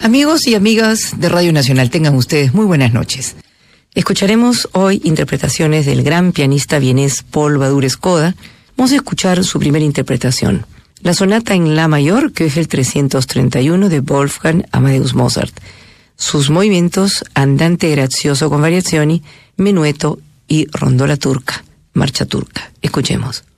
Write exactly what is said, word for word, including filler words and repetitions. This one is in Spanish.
Amigos y amigas de Radio Nacional, tengan ustedes muy buenas noches. Escucharemos hoy interpretaciones del gran pianista vienés Paul Badu-Escoda. Vamos a escuchar su primera interpretación, la sonata en la mayor, que es el trescientos treinta y uno de Wolfgang Amadeus Mozart. Sus movimientos, andante grazioso con variazioni, menueto y rondola turca, marcha turca. Escuchemos.